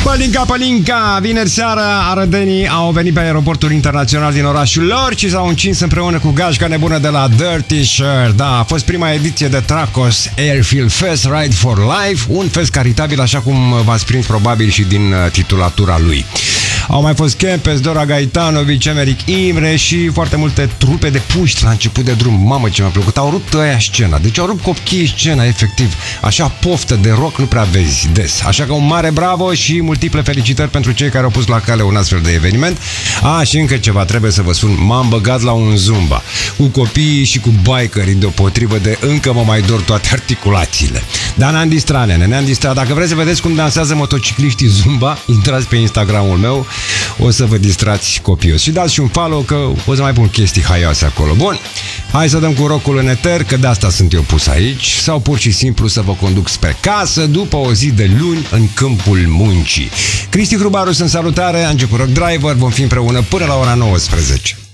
Pălinca, vineri seara arădenii au venit pe aeroportul internațional din orașul lor și s-au încins împreună cu gașca nebună de la Dirty Shirt. Da, a fost prima ediție de Tracos Airfield Fest Ride for Life, un fest caritabil, așa cum v-ați prins probabil și din titulatura lui. Au mai fost Kempes, Dora Gaetanovic, Emeric Imre și foarte multe trupe de puști la început de drum. Mamă, ce mi-a plăcut. Au rupt ăia scena. Deci au rupt copiii scena, efectiv. Așa poftă de rock nu prea vezi des. Așa că un mare bravo și multiple felicitări pentru cei care au pus la cale un astfel de eveniment. Și încă ceva, trebuie să vă spun. M-am băgat la un Zumba cu copiii și cu bikerii deopotrivă de încă mă mai dor toate articulațiile. Dar ne-am distrat, ne-am distrat. Dacă vreți să vedeți cum dansează motocicliștii Zumba, intrați pe Instagramul meu. O să vă distrați copios. Și dați și un follow că o să mai pun chestii haioase acolo. Bun, hai să dăm cu rockul în eter, că de asta sunt eu pus aici. Sau pur și simplu să vă conduc spre casă după o zi de luni în câmpul muncii. Cristi Hrubaru sunt, salutare, a început Rock Driver. Vom fi împreună până la ora 19.